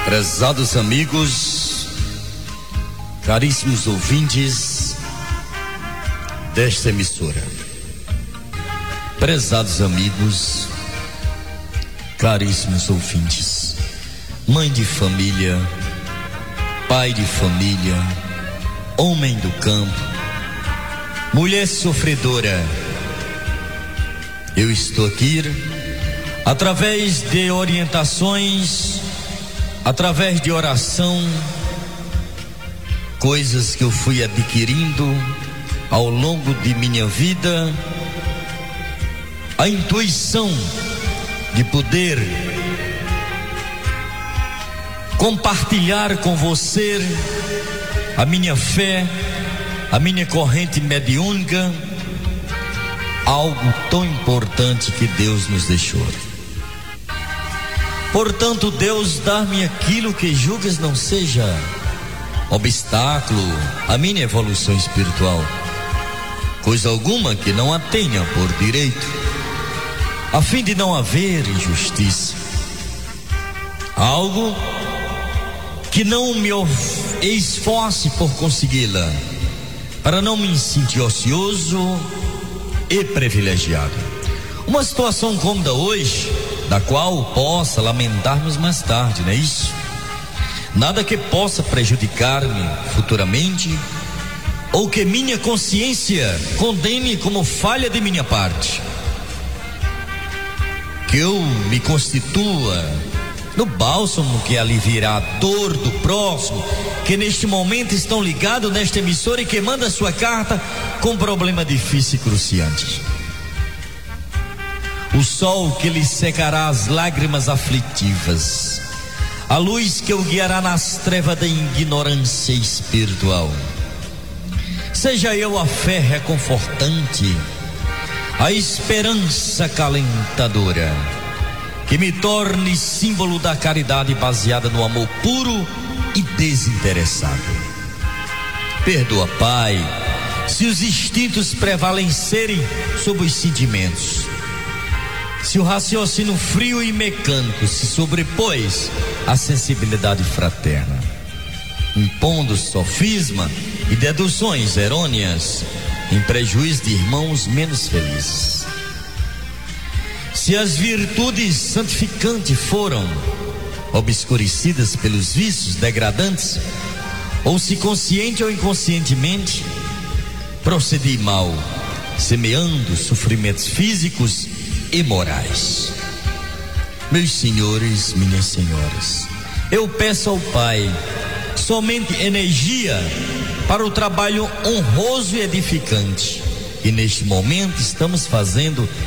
Prezados amigos, caríssimos ouvintes desta emissora, prezados amigos, caríssimos ouvintes, mãe de família, pai de família, homem do campo, mulher sofredora, eu estou aqui através de orientações, através de oração, coisas que eu fui adquirindo ao longo de minha vida, a intuição de poder compartilhar com você a minha fé, a minha corrente mediúnica, algo tão importante que Deus nos deixou. Portanto, Deus dá-me aquilo que julgas não seja obstáculo à minha evolução espiritual, coisa alguma que não a tenha por direito, a fim de não haver injustiça, algo que não me esforce por consegui-la, para não me sentir ocioso e privilegiado. Uma situação cômoda hoje, da qual possa lamentarmos mais tarde, não é isso? Nada que possa prejudicar-me futuramente, ou que minha consciência condene como falha de minha parte, que eu me constitua no bálsamo que aliviará a dor do próximo, que neste momento estão ligados nesta emissora e que manda sua carta com problema difícil e cruciante. O sol que lhe secará as lágrimas aflitivas, a luz que o guiará nas trevas da ignorância espiritual. Seja eu a fé reconfortante, a esperança calentadora, que me torne símbolo da caridade baseada no amor puro e desinteressado. Perdoa, Pai, se os instintos prevalecerem sobre os sentimentos, se o raciocínio frio e mecânico se sobrepôs à sensibilidade fraterna, impondo sofisma e deduções errôneas em prejuízo de irmãos menos felizes. Se as virtudes santificantes foram obscurecidas pelos vícios degradantes, ou se consciente ou inconscientemente procedi mal, semeando sofrimentos físicos e morais. Meus senhores, minhas senhoras, eu peço ao Pai somente energia para o trabalho honroso e edificante que neste momento estamos fazendo